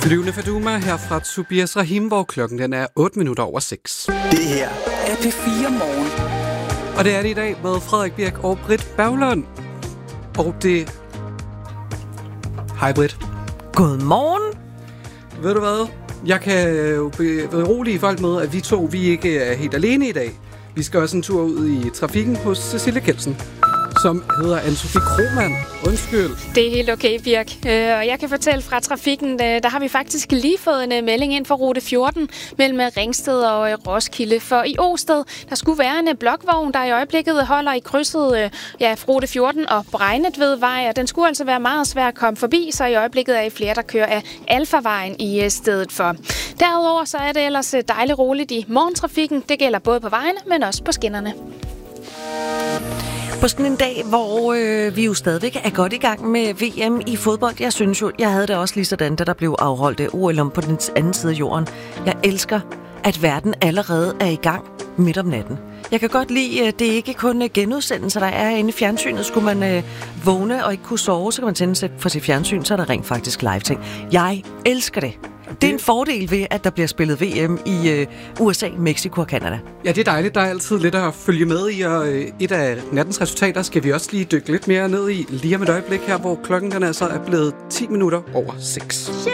Flyvende Faduma her fra Tobias Rahim, hvor klokken den er 8 minutter over 6. Det her er P4 Morgen. Og det er det i dag med Frederik Birk og Britt Berglund. Og det... Hej Britt. Godmorgen. Ved du hvad? Jeg kan jo berolige folk med, at vi ikke er helt alene i dag. Vi skal også en tur ud i trafikken hos Cecilie Kelsen, som hedder Anne-Sophie Krohmann. Undskyld. Det er helt okay, Birk. Og jeg kan fortælle fra trafikken, der har vi faktisk lige fået en melding ind for rute 14 mellem Ringsted og Roskilde. For i Osted, der skulle være en blokvogn, der i øjeblikket holder i krydset rute 14 og Brejnetved-vej. Og den skulle altså være meget svær at komme forbi, så i øjeblikket er I flere, der kører af Alfavejen i stedet for. Derudover så er det ellers dejligt roligt i morgentrafikken. Det gælder både på vejene, men også på skinnerne. På sådan en dag, hvor vi jo stadigvæk er godt i gang med VM i fodbold. Jeg synes jo, jeg havde det også lige sådan, da der blev afholdt OL på den anden side af jorden. Jeg elsker, at verden allerede er i gang midt om natten. Jeg kan godt lide, det er ikke kun genudsendelser, der er inde i fjernsynet. Skulle man vågne og ikke kunne sove, så kan man tænde for sit fjernsyn, så er der rent faktisk live-ting. Jeg elsker det. Det er en fordel ved, at der bliver spillet VM i USA, Mexico og Canada. Ja, det er dejligt. Der er altid lidt at følge med i, og et af nattens resultater skal vi også lige dykke lidt mere ned i lige om et øjeblik her, hvor klokken den altså er blevet 10 minutter over 6.